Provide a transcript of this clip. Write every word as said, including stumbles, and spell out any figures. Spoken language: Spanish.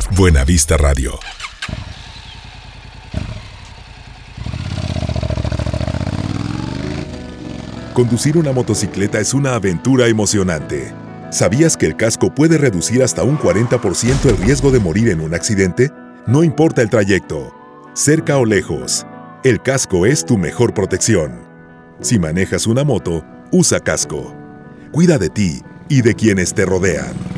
Buenavista Radio. Conducir una motocicleta es una aventura emocionante. ¿Sabías que el casco puede reducir hasta un cuarenta por ciento el riesgo de morir en un accidente? No importa el trayecto, cerca o lejos, el casco es tu mejor protección. Si manejas una moto, usa casco. Cuida de ti y de quienes te rodean.